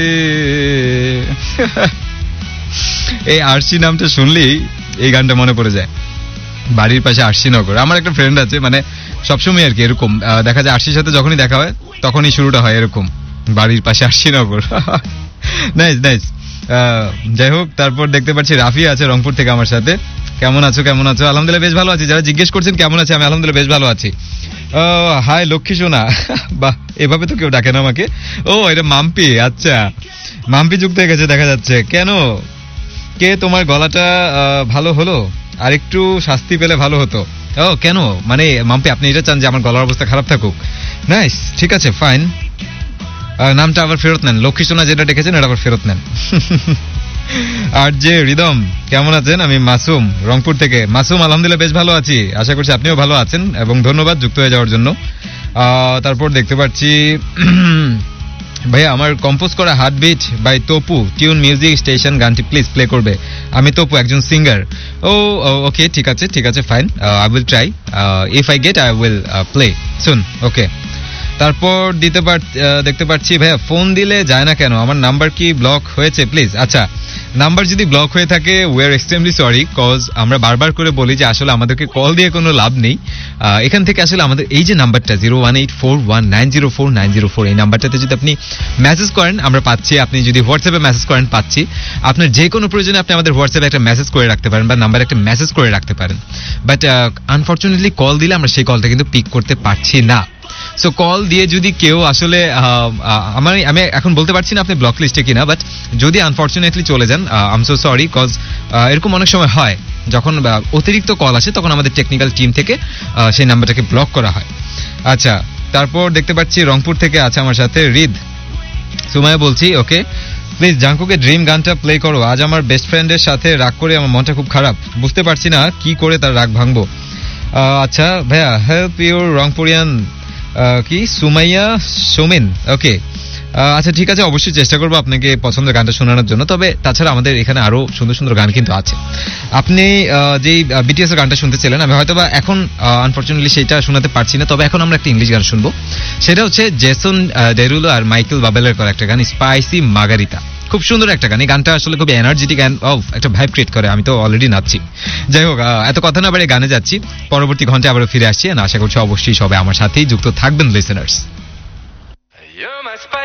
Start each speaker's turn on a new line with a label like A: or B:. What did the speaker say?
A: এই আরশি নামটা শুনলেই এই গানটা মনে পড়ে যায়। বাড়ির পাশে আরশিনগর, আমার একটা ফ্রেন্ড আছে, মানে সবসময় আর কি এরকম দেখা যায় আরশির সাথে যখনই দেখা হয় তখনই শুরুটা হয় এরকম, বাড়ির পাশে আরশিনগর। Nice nice. যাই হোক, তারপর দেখতে পাচ্ছি রাফি আছে রংপুর থেকে আমার সাথে। কেমন আছো? আলহামদুলিল্লাহ বেশ ভালো আছি। যারা জিজ্ঞেস করছেন কেমন আছে, আমি আলহামদুলিল্লাহ বেশ ভালো আছি। হাই লক্ষ্মী সোনা। বাহ, এভাবে তো কেউ ডাকে না আমাকে। ও এটা মাম্পি, আচ্ছা মাম্পি যুক্ত হয়ে গেছে দেখা যাচ্ছে। কেন, কে তোমার গলাটা ভালো হলো, আর একটু শাস্তি পেলে ভালো হতো। ও কেন, মানে মাম্পি আপনি এটা চান যে আমার গলার অবস্থা খারাপ থাকুক? নাইস, ঠিক আছে ফাইন। নামটা আবার ফেরত নেন, লক্ষ্মী সোনা যেটা ডেকেছেন এটা আবার ফেরত নেন। আর যে রিদম কেমন আছেন? আমি মাসুম রংপুর থেকে। মাসুম আলহামদুলিল্লাহ বেশ ভালো আছি, আশা করছি আপনিও ভালো আছেন, এবং ধন্যবাদ যুক্ত হয়ে যাওয়ার জন্য। তারপর দেখতে পাচ্ছি ভাইয়া আমার কম্পোজ করা heartbeat by Tapu tune music station গানটি প্লিজ প্লে করবে। আমি তপু, একজন সিঙ্গার। ও ওকে, ঠিক আছে fine, I will try, if I get I will play সুন। ওকে, তারপর দেখতে পাচ্ছি ভাইয়া ফোন দিলে যায় না কেন, আমার নাম্বার কি ব্লক হয়েছে প্লিজ? আচ্ছা, নাম্বার যদি ব্লক হয়ে থাকে we are extremely sorry, cause আমরা বারবার করে বলি যে আসলে আমাদেরকে কল দিয়ে কোনো লাভ নেই। এখান থেকে আসলে আমাদের এই যে নাম্বারটা 01841904904, এই নাম্বারটাতে যদি আপনি মেসেজ করেন আমরা পাচ্ছি, আপনি যদি হোয়াটসঅ্যাপে মেসেজ করেন পাচ্ছি। আপনার যে কোনো প্রয়োজনে আপনি আমাদের হোয়াটসঅ্যাপে একটা মেসেজ করে রাখতে পারেন বা নাম্বারে একটা মেসেজ করে রাখতে পারেন, বাট আনফরচুনেটলি কল দিলে আমরা সেই কলটা কিন্তু পিক করতে পারছি না। সো কল দিয়ে যদি কেউ আসলে আমি এখন বলতে পারছি না আপনি ব্লক লিস্টে কিনা, বাট যদি আনফরচুনেটলি চলে যান I am so sorry, cause এরকম অনেক সময় হয় যখন অতিরিক্ত কল আসে তখন আমাদের টেকনিক্যাল টিম থেকে সেই নাম্বারটাকে ব্লক করা হয়। আচ্ছা, তারপর দেখতে পাচ্ছি রংপুর থেকে আছে আমার সাথে রিদ। সুমাইয়া বলছি, ওকে প্লিজ জাঙ্কুকে ড্রিম গানটা প্লে করো। আজ আমার বেস্ট ফ্রেন্ডের সাথে রাগ করে আমার মনটা খুব খারাপ, বুঝতে পারছি না কি করে তার রাগ ভাঙবো। আচ্ছা ভাইয়া, হেল্প ইউর রংপুরিয়ান কি সুমাইয়া সোমেন। ওকে, আচ্ছা ঠিক আছে, অবশ্যই চেষ্টা করবো আপনাকে পছন্দের গানটা শোনানোর জন্য। তবে তাছাড়া আমাদের এখানে আরো সুন্দর সুন্দর গান কিন্তু আছে। আপনি যেই বিটিএস এর গানটা শুনতেছিলেন, আমি হয়তোবা এখন আনফরচুনেটলি সেটা শোনাতে পারছি না, তবে এখন আমরা একটা ইংলিশ গান শুনবো। সেটা হচ্ছে জেসন ডেরুলো আর মাইকেল বাবেলের করা একটা গান, স্পাইসি মার্গারিতা। খুব সুন্দর একটা গান, এই গানটা আসলে খুব এনার্জেটিক গান, একটা ভাইব ক্রিয়েট করে। আমি তো অলরেডি নাচছি। যাই হোক, এত কথা না বাড়িয়ে গানে যাচ্ছি, পরবর্তী ঘন্টায় আবারও ফিরে আসছি, আশা করছি অবশ্যই সবাই আমার সাথেই যুক্ত থাকবেন লিসেনার্স।